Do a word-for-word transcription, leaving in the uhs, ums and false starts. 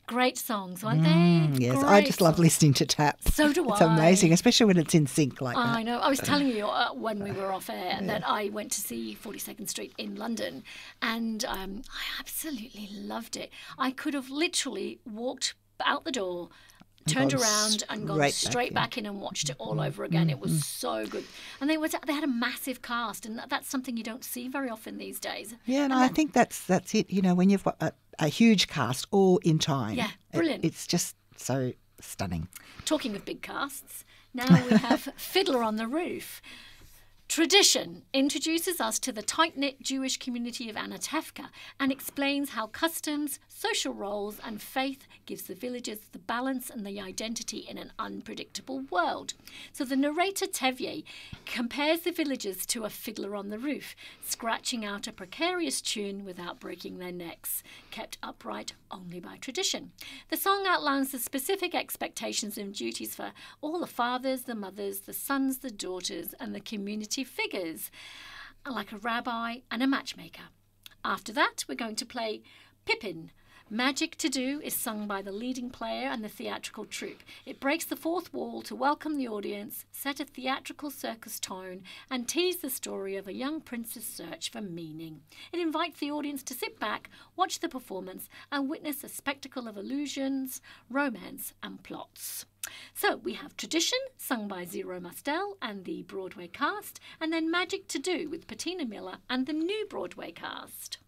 Great songs, weren't Mm, they? yes, Great I just love songs. listening to tap. So do It's I. amazing, especially when it's in sync like that. I know. I was telling you uh, when we were off air that I went to see forty-second Street in London, and um, I absolutely loved it. I could have literally walked out the door, turned gone around and gone straight back straight in. back in and watched it all over again. It was so good. And they was they had a massive cast, and that, that's something you don't see very often these days. Yeah, and And I that- think that's that's it. You know, when you've got a, a huge cast all in time. Yeah, it- brilliant. it's just so stunning. Talking of big casts, now we have Fiddler on the Roof. Tradition introduces us to the tight-knit Jewish community of Anatevka and explains how customs, social roles and faith gives the villagers the balance and the identity in an unpredictable world. So the narrator Tevye compares the villagers to a fiddler on the roof, scratching out a precarious tune without breaking their necks, kept upright only by tradition. The song outlines the specific expectations and duties for all the fathers, the mothers, the sons, the daughters and the community figures, like a rabbi and a matchmaker. After that, we're going to play Pippin. Magic to Do is sung by the leading player and the theatrical troupe. It breaks the fourth wall to welcome the audience, set a theatrical circus tone, and tease the story of a young prince's search for meaning. It invites the audience to sit back, watch the performance, and witness a spectacle of illusions, romance, and plots. So we have Tradition, sung by Zero Mustel and the Broadway cast, and then Magic to Do with Patina Miller and the new Broadway cast.